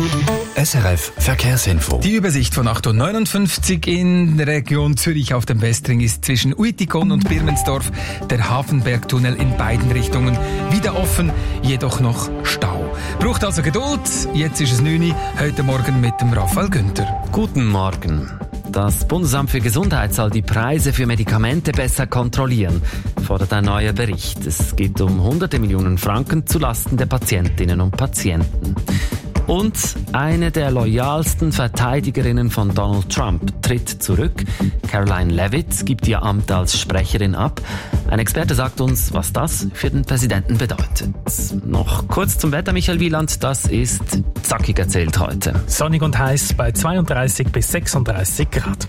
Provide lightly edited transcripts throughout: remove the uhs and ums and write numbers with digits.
SRF Verkehrsinfo. Die Übersicht von 8.59 Uhr in der Region Zürich auf dem Westring ist zwischen Uitikon und Birmensdorf der Hafenbergtunnel in beiden Richtungen wieder offen, jedoch noch Stau. Braucht also Geduld. Jetzt ist es 9 Uhr, heute Morgen mit dem Raphael Günther. Guten Morgen. Das Bundesamt für Gesundheit soll die Preise für Medikamente besser kontrollieren, fordert ein neuer Bericht. Es geht um hunderte Millionen Franken zulasten der Patientinnen und Patienten. Und eine der loyalsten Verteidigerinnen von Donald Trump tritt zurück. Caroline Leavitt gibt ihr Amt als Sprecherin ab. Ein Experte sagt uns, was das für den Präsidenten bedeutet. Noch kurz zum Wetter, Michael Wieland. Das ist zackig erzählt heute. Sonnig und heiß bei 32 bis 36 Grad.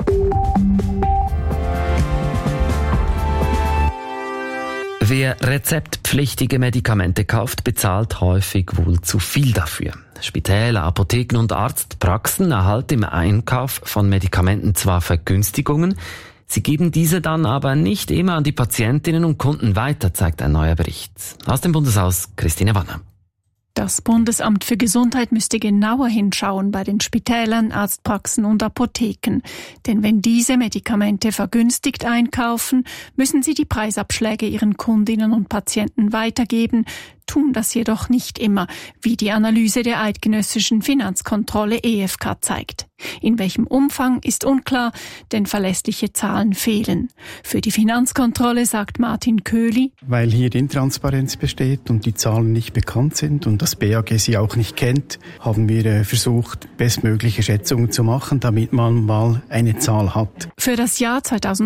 Wer rezeptpflichtige Medikamente kauft, bezahlt häufig wohl zu viel dafür. Spitäler, Apotheken und Arztpraxen erhalten im Einkauf von Medikamenten zwar Vergünstigungen, sie geben diese dann aber nicht immer an die Patientinnen und Kunden weiter, zeigt ein neuer Bericht. Aus dem Bundeshaus Christine Wanner. Das Bundesamt für Gesundheit müsste genauer hinschauen bei den Spitälern, Arztpraxen und Apotheken. Denn wenn diese Medikamente vergünstigt einkaufen, müssen sie die Preisabschläge ihren Kundinnen und Patienten weitergeben, tun das jedoch nicht immer, wie die Analyse der eidgenössischen Finanzkontrolle EFK zeigt. In welchem Umfang ist unklar, denn verlässliche Zahlen fehlen. Für die Finanzkontrolle sagt Martin Köhli: Weil hier Intransparenz besteht und die Zahlen nicht bekannt sind und das BAG sie auch nicht kennt, haben wir versucht, bestmögliche Schätzungen zu machen, damit man mal eine Zahl hat. Für das Jahr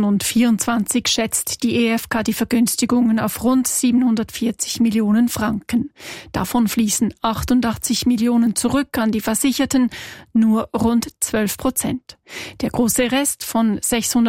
2024 schätzt die EFK die Vergünstigungen auf rund 740 Millionen Franken. Davon fließen 88 Millionen zurück an die Versicherten, nur rund 12%. Der große Rest von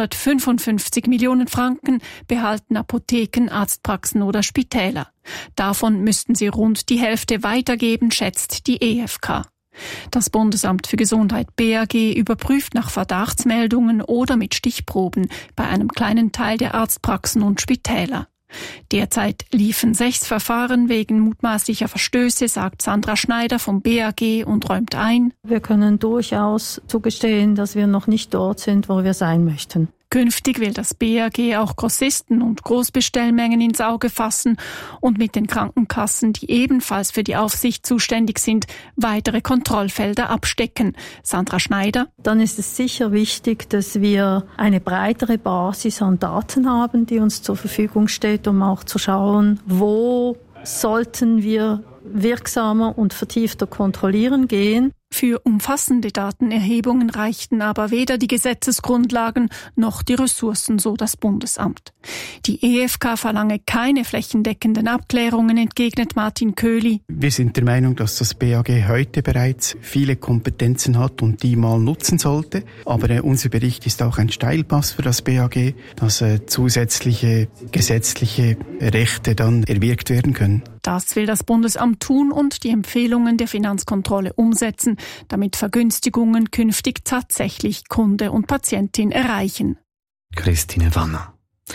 655 Millionen Franken behalten Apotheken, Arztpraxen oder Spitäler. Davon müssten sie rund die Hälfte weitergeben, schätzt die EFK. Das Bundesamt für Gesundheit BAG überprüft nach Verdachtsmeldungen oder mit Stichproben bei einem kleinen Teil der Arztpraxen und Spitäler. Derzeit liefen 6 Verfahren wegen mutmaßlicher Verstöße, sagt Sandra Schneider vom BAG und räumt ein: Wir können durchaus zugestehen, dass wir noch nicht dort sind, wo wir sein möchten. Künftig will das BAG auch Grossisten und Großbestellmengen ins Auge fassen und mit den Krankenkassen, die ebenfalls für die Aufsicht zuständig sind, weitere Kontrollfelder abstecken. Sandra Schneider: Dann ist es sicher wichtig, dass wir eine breitere Basis an Daten haben, die uns zur Verfügung steht, um auch zu schauen, wo sollten wir wirksamer und vertiefter kontrollieren gehen. Für umfassende Datenerhebungen reichten aber weder die Gesetzesgrundlagen noch die Ressourcen, so das Bundesamt. Die EFK verlange keine flächendeckenden Abklärungen, entgegnet Martin Köhli. Wir sind der Meinung, dass das BAG heute bereits viele Kompetenzen hat und die mal nutzen sollte. Aber unser Bericht ist auch ein Steilpass für das BAG, dass zusätzliche gesetzliche Rechte dann erwirkt werden können. Das will das Bundesamt tun und die Empfehlungen der Finanzkontrolle umsetzen, damit Vergünstigungen künftig tatsächlich Kunde und Patientin erreichen. Christine Wanner.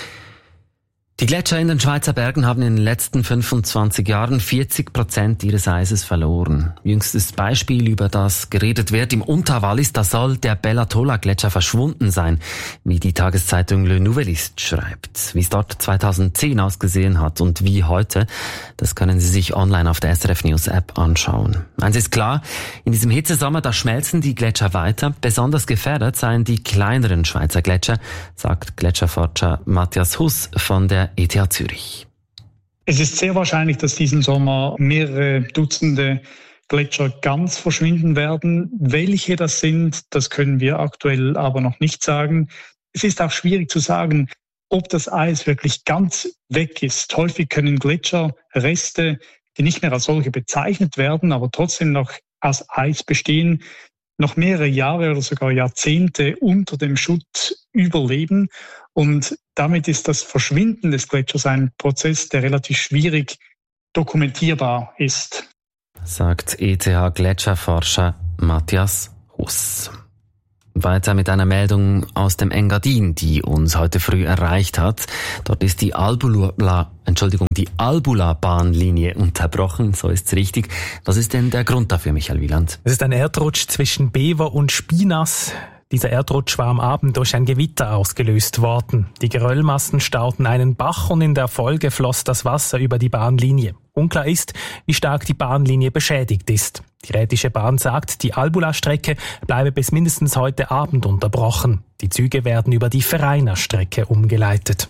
Die Gletscher in den Schweizer Bergen haben in den letzten 25 Jahren 40% ihres Eises verloren. Jüngstes Beispiel, über das geredet wird im Unterwallis, da soll der Bella-Tola-Gletscher verschwunden sein, wie die Tageszeitung Le Nouvelliste schreibt. Wie es dort 2010 ausgesehen hat und wie heute, das können Sie sich online auf der SRF News App anschauen. Eins ist klar, in diesem Hitzesommer, da schmelzen die Gletscher weiter. Besonders gefährdet seien die kleineren Schweizer Gletscher, sagt Gletscherforscher Matthias Huss von der ETH Zürich. Es ist sehr wahrscheinlich, dass diesen Sommer mehrere Dutzende Gletscher ganz verschwinden werden. Welche das sind, das können wir aktuell aber noch nicht sagen. Es ist auch schwierig zu sagen, ob das Eis wirklich ganz weg ist. Häufig können Gletscherreste, die nicht mehr als solche bezeichnet werden, aber trotzdem noch aus Eis bestehen, noch mehrere Jahre oder sogar Jahrzehnte unter dem Schutt überleben. Und damit ist das Verschwinden des Gletschers ein Prozess, der relativ schwierig dokumentierbar ist, sagt ETH-Gletscherforscher Matthias Huss. Weiter mit einer Meldung aus dem Engadin, die uns heute früh erreicht hat. Dort ist die Albula-Bahnlinie unterbrochen, so ist's richtig. Was ist denn der Grund dafür, Michael Wieland? Es ist ein Erdrutsch zwischen Bever und Spinas. Dieser Erdrutsch war am Abend durch ein Gewitter ausgelöst worden. Die Geröllmassen stauten einen Bach und in der Folge floss das Wasser über die Bahnlinie. Unklar ist, wie stark die Bahnlinie beschädigt ist. Die Rätische Bahn sagt, die Albula-Strecke bleibe bis mindestens heute Abend unterbrochen. Die Züge werden über die Vereiner-Strecke umgeleitet.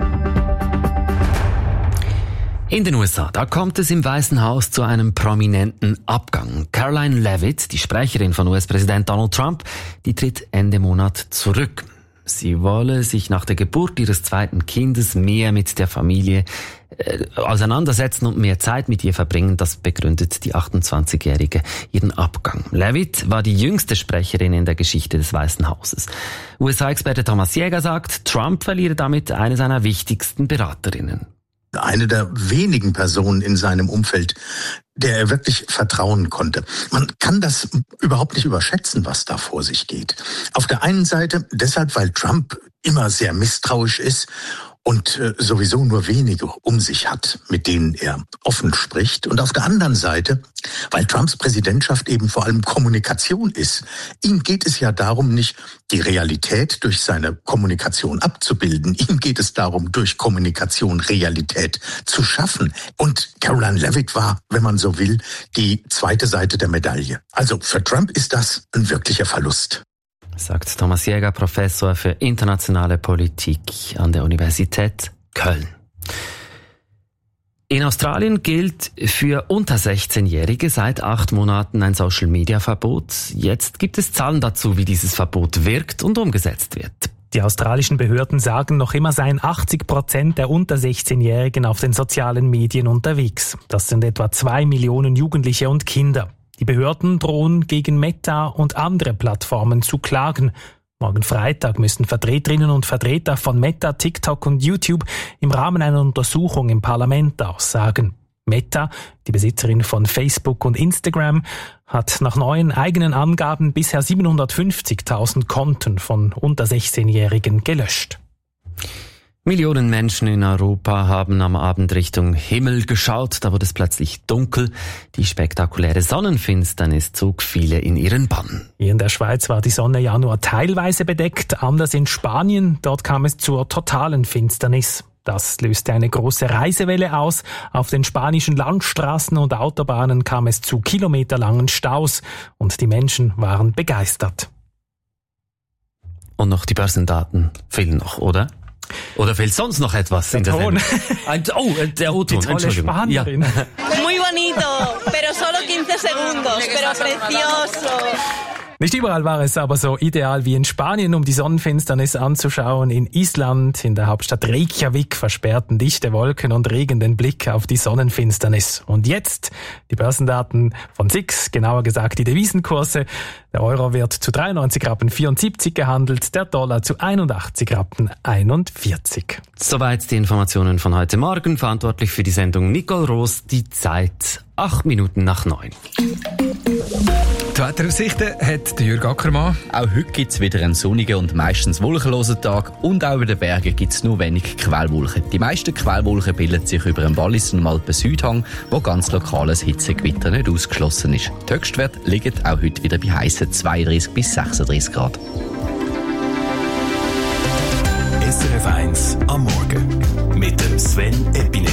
In den USA, da kommt es im Weißen Haus zu einem prominenten Abgang. Caroline Leavitt, die Sprecherin von US-Präsident Donald Trump, die tritt Ende Monat zurück. Sie wolle sich nach der Geburt ihres zweiten Kindes mehr mit der Familie auseinandersetzen und mehr Zeit mit ihr verbringen. Das begründet die 28-Jährige ihren Abgang. Leavitt war die jüngste Sprecherin in der Geschichte des Weißen Hauses. USA-Experte Thomas Jäger sagt, Trump verliere damit eine seiner wichtigsten Beraterinnen. Eine der wenigen Personen in seinem Umfeld, der er wirklich vertrauen konnte. Man kann das überhaupt nicht überschätzen, was da vor sich geht. Auf der einen Seite deshalb, weil Trump immer sehr misstrauisch ist und sowieso nur wenige um sich hat, mit denen er offen spricht. Und auf der anderen Seite, weil Trumps Präsidentschaft eben vor allem Kommunikation ist. Ihm geht es ja darum, nicht die Realität durch seine Kommunikation abzubilden. Ihm geht es darum, durch Kommunikation Realität zu schaffen. Und Caroline Leavitt war, wenn man so will, die zweite Seite der Medaille. Also für Trump ist das ein wirklicher Verlust. Sagt Thomas Jäger, Professor für internationale Politik an der Universität Köln. In Australien gilt für unter 16-Jährige seit 8 Monaten ein Social-Media-Verbot. Jetzt gibt es Zahlen dazu, wie dieses Verbot wirkt und umgesetzt wird. Die australischen Behörden sagen, noch immer seien 80% der unter 16-Jährigen auf den sozialen Medien unterwegs. Das sind etwa 2 Millionen Jugendliche und Kinder. Die Behörden drohen gegen Meta und andere Plattformen zu klagen. Morgen Freitag müssen Vertreterinnen und Vertreter von Meta, TikTok und YouTube im Rahmen einer Untersuchung im Parlament aussagen. Meta, die Besitzerin von Facebook und Instagram, hat nach neuen eigenen Angaben bisher 750.000 Konten von unter 16-Jährigen gelöscht. Millionen Menschen in Europa haben am Abend Richtung Himmel geschaut. Da wurde es plötzlich dunkel. Die spektakuläre Sonnenfinsternis zog viele in ihren Bann. Hier in der Schweiz war die Sonne ja nur teilweise bedeckt. Anders in Spanien. Dort kam es zur totalen Finsternis. Das löste eine große Reisewelle aus. Auf den spanischen Landstraßen und Autobahnen kam es zu kilometerlangen Staus. Und die Menschen waren begeistert. Und noch die Börsendaten fehlen noch, oder? Oder fehlt sonst noch etwas in der Sendung? Der O-Ton, Entschuldigung. Spanierin. Ja. Muy bonito, pero solo 15 segundos, pero precioso. Nicht überall war es aber so ideal wie in Spanien, um die Sonnenfinsternis anzuschauen. In Island, in der Hauptstadt Reykjavik, versperrten dichte Wolken und Regen den Blick auf die Sonnenfinsternis. Und jetzt die Börsendaten von SIX, genauer gesagt die Devisenkurse. Der Euro wird zu 93,74 Rappen gehandelt, der Dollar zu 81,41 Rappen. Soweit die Informationen von heute Morgen. Verantwortlich für die Sendung Nicole Roos. Die Zeit 8 Minuten nach 9. Die Wetteraussichten hat Jürg Ackermann. Auch heute gibt es wieder einen sonnigen und meistens wolkenlosen Tag und auch über den Bergen gibt es nur wenig Quellwolken. Die meisten Quellwolken bilden sich über den Wallis- und Alpen-Südhang, wo ganz lokales Hitzegewitter nicht ausgeschlossen ist. Die Höchstwerte liegen auch heute wieder bei heissen 32 bis 36 Grad. SRF 1 am Morgen mit dem Sven Epine.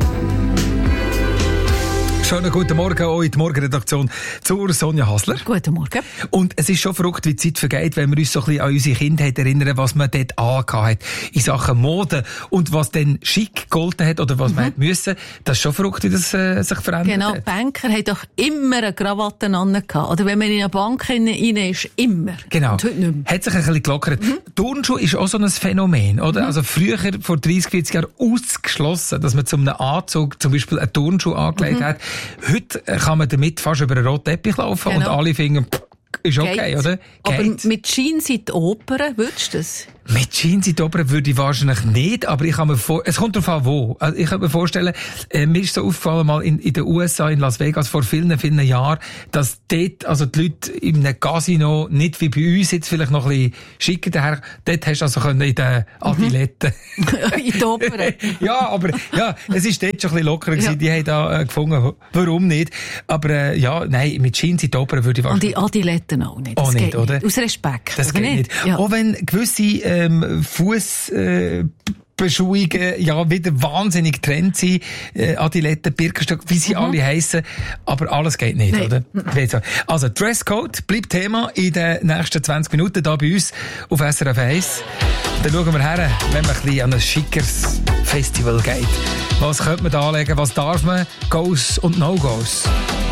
Schönen guten Morgen auch in die Morgenredaktion zur Sonja Hasler. Guten Morgen. Und es ist schon verrückt, wie die Zeit vergeht, wenn wir uns so ein bisschen an unsere Kindheit erinnern, was man dort angehabt hat in Sachen Mode und was dann schick gegolten hat oder was man hat müssen. Das ist schon verrückt, wie das sich verändert genau, hat. Banker haben doch immer eine Krawatte angehabt. Oder wenn man in eine Bank rein ist, immer. Genau. Und heute nicht mehr. Hat sich ein bisschen gelockert. Turnschuh ist auch so ein Phänomen, oder? Also früher, vor 30, 40 Jahren, ausgeschlossen, dass man zu einem Anzug zum Beispiel einen Turnschuh angelegt hat. Heute kann man damit fast über einen roten Teppich laufen und alle finden, ist okay, Geht. oder? Geht. Aber mit Jeans in die Oper, würdest du das? Mit Jeans in die Oberen würde ich wahrscheinlich nicht, aber ich kann mir es kommt darauf an, wo. Also ich kann mir vorstellen, mir ist so aufgefallen mal in den USA, in Las Vegas, vor vielen, vielen Jahren, dass dort, also die Leute in einem Casino, nicht wie bei uns jetzt vielleicht noch ein bisschen schicker daher, dort hast du also können in den Adiletten. In den Oberen. Ja, aber, ja, es ist dort schon ein bisschen lockerer gewesen. Die haben da gefunden, warum nicht? Aber, ja, nein, mit Jeans in die Oberen würde ich wahrscheinlich. Und die Adiletten auch nicht. Das auch nicht, oder? Nicht. Aus Respekt. Das geht nicht. Ja. Auch wenn gewisse Fußbeschauungen ja wieder wahnsinnig Trend sind, Adiletten, Birkenstock, wie sie alle heissen, aber alles geht nicht, oder? Also Dresscode bleibt Thema in den nächsten 20 Minuten da bei uns auf SRF 1. Dann schauen wir her, wenn man ein bisschen an ein schickes Festival geht. Was könnte man da anlegen, was darf man, Goes und No-Goes?